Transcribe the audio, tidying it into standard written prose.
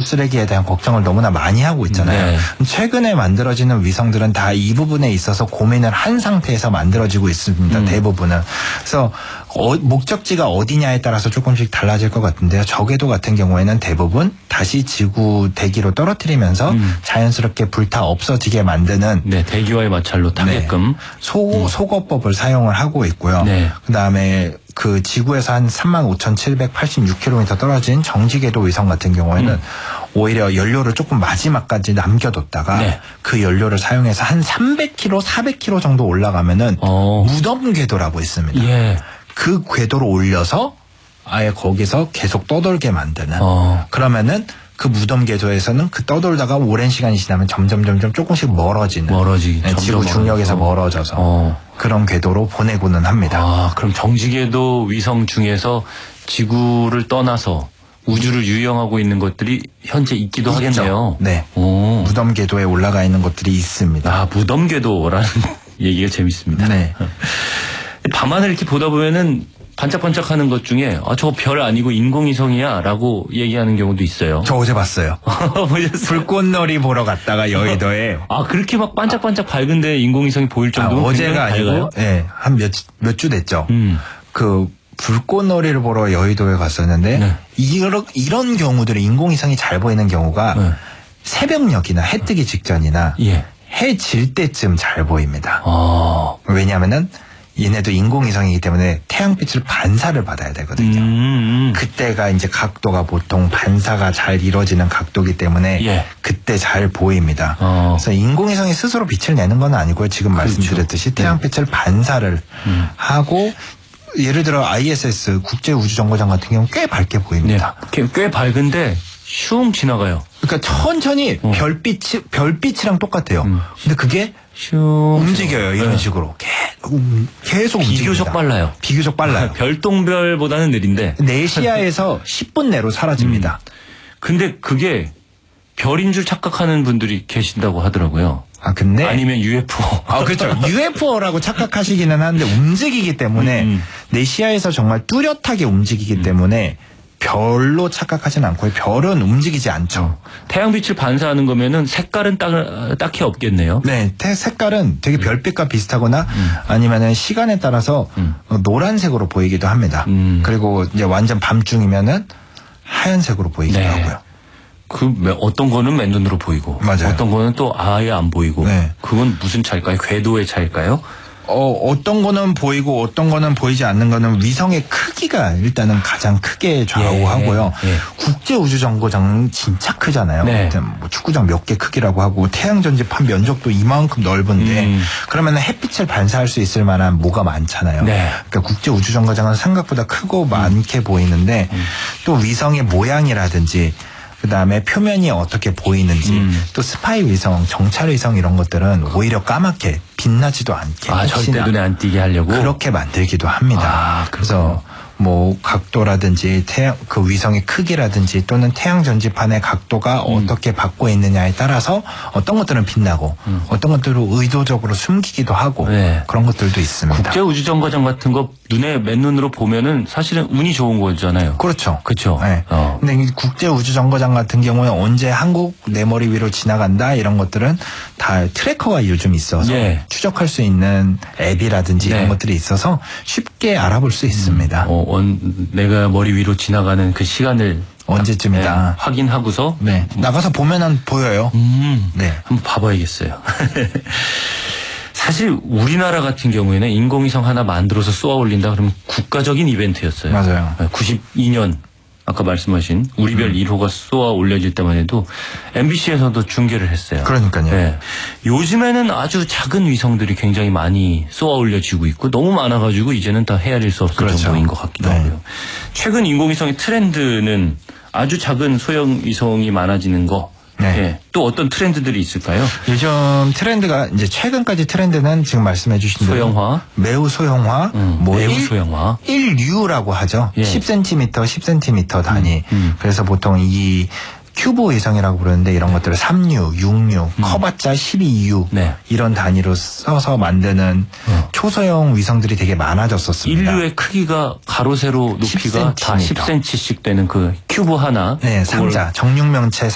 쓰레기에 대한 걱정을 너무나 많이 하고 있잖아요. 네. 최근에 만들어지는 위성들은 다 이 부분에 있어서 고민을 한 상태에서 만들어지고 있습니다. 대부분은. 그래서 목적지가 어디냐에 따라서 조금씩 달라질 것 같은데요. 저궤도 같은 경우에는 대부분 다시 지구 대기로 떨어뜨리면서 자연스럽게 불타 없어지게 만드는 네, 대기와의 마찰로 타게끔 소거법을 사용을 하고 있고요. 네. 그다음에 그 지구에서 한 35,786km 떨어진 정지궤도 위성 같은 경우에는 오히려 연료를 조금 마지막까지 남겨뒀다가 네. 그 연료를 사용해서 한 300km, 400km 정도 올라가면은 무덤 궤도라고 있습니다. 예. 그 궤도로 올려서 아예 거기서 계속 떠돌게 만드는. 그러면은 그 무덤 궤도에서는 그 떠돌다가 오랜 시간이 지나면 점점 조금씩 멀어지는. 지구 중력에서 멀어져서 그런 궤도로 보내고는 합니다. 아, 그럼 정지궤도 위성 중에서 지구를 떠나서 우주를 유영하고 있는 것들이 현재 있기도 있죠. 하겠네요. 네. 무덤 궤도에 올라가 있는 것들이 있습니다. 아, 무덤 궤도라는 얘기가 재밌습니다. 네. 밤하늘 이렇게 보다 보면은 반짝반짝하는 것 중에 저거 별 아니고 인공위성이야 라고 얘기하는 경우도 있어요. 저 어제 봤어요. 보셨어요? 불꽃놀이 보러 갔다가 여의도에. 그렇게 막 반짝반짝 밝은데 인공위성이 보일 정도면 어제가 아니고 한 몇 주 됐죠. 그 불꽃놀이를 보러 여의도에 갔었는데 네. 이런 경우들이 인공위성이 잘 보이는 경우가 새벽녘이나 해 뜨기 직전이나 해 질 때쯤 잘 보입니다. 왜냐하면은 얘네도 인공위성이기 때문에 태양빛을 반사를 받아야 되거든요. 그때가 이제 각도가 보통 반사가 잘 이루어지는 각도이기 때문에 그때 잘 보입니다. 그래서 인공위성이 스스로 빛을 내는 건 아니고요. 지금 말씀드렸듯이 태양빛을 반사를 하고 예를 들어 ISS 국제우주정거장 같은 경우는 꽤 밝게 보입니다. 꽤 밝은데 슝 지나가요. 그러니까 천천히 별빛이랑 똑같아요. 근데 그게 움직여요. 이런 식으로 계속 비교적 빨라요. 비교적 빨라요. 별똥별보다는 느린데 4시야에서 10분 내로 사라집니다. 근데 그게 별인 줄 착각하는 분들이 계신다고 하더라고요. 근데 아니면 UFO. 그렇죠. UFO라고 착각하시기는 하는데 움직이기 때문에 내 시야에서 정말 뚜렷하게 움직이기 때문에 별로 착각하진 않고요. 별은 움직이지 않죠. 태양빛을 반사하는 거면은 색깔은 딱히 없겠네요. 네, 색깔은 되게 별빛과 비슷하거나 아니면은 시간에 따라서 노란색으로 보이기도 합니다. 그리고 이제 완전 밤중이면은 하얀색으로 보이기도 하고요. 어떤 거는 맨눈으로 보이고, 맞아요. 어떤 거는 또 아예 안 보이고, 그건 무슨 차일까요? 궤도의 차일까요? 어떤 거는 보이고 어떤 거는 보이지 않는 거는 위성의 크기가 일단은 가장 크게 좌우하고요. 국제우주정거장은 진짜 크잖아요. 뭐 축구장 몇 개 크기라고 하고 태양 전지판 면적도 이만큼 넓은데 그러면 햇빛을 반사할 수 있을 만한 뭐가 많잖아요. 그러니까 국제우주정거장은 생각보다 크고 많게 보이는데 또 위성의 모양이라든지 그다음에 표면이 어떻게 보이는지 또 스파이 위성, 정찰 위성 이런 것들은 오히려 까맣게 빛나지도 않게 절대 눈에 안 띄게 하려고 그렇게 만들기도 합니다. 그래서 뭐 각도라든지 그 위성의 크기라든지 또는 태양 전지판의 각도가 어떻게 받고 있느냐에 따라서 어떤 것들은 빛나고 어떤 것들은 의도적으로 숨기기도 하고 그런 것들도 있습니다. 국제우주정거장 같은 거 맨눈으로 보면은 사실은 운이 좋은 거잖아요. 그렇죠. 그렇죠. 근데 이 국제우주정거장 같은 경우는 언제 한국 내 머리 위로 지나간다 이런 것들은 다 트래커가 요즘 있어서 추적할 수 있는 앱이라든지 이런 것들이 있어서 쉽게 알아볼 수 있습니다. 내가 머리 위로 지나가는 그 시간을 언제쯤이다 확인하고서 나가서 보면은 보여요. 한번 봐봐야겠어요. 사실 우리나라 같은 경우에는 인공위성 하나 만들어서 쏘아 올린다 그러면 국가적인 이벤트였어요. 맞아요. 92년 아까 말씀하신 우리별 1호가 쏘아 올려질 때만 해도 MBC에서도 중계를 했어요. 그러니까요. 요즘에는 아주 작은 위성들이 굉장히 많이 쏘아 올려지고 있고 너무 많아가지고 이제는 다 헤아릴 수 없을 정도인 것 같기도 하고요. 최근 인공위성의 트렌드는 아주 작은 소형 위성이 많아지는 거. 또 어떤 트렌드들이 있을까요? 요즘 트렌드가 이제 최근까지 트렌드는 지금 말씀해 주신 대로 소형화, 매우 소형화, 매우 소형화, 1U라고 하죠. 10cm, 10cm 단위. 그래서 보통 이 큐브 위성이라고 부르는데 이런 것들을 3U, 6U, 커봤자 12U 이런 단위로 써서 만드는 초소형 위성들이 되게 많아졌었습니다. 인류의 크기가 가로 세로 높이가 10cm. 다 10cm씩 되는 그 큐브 하나. 상자, 정육면체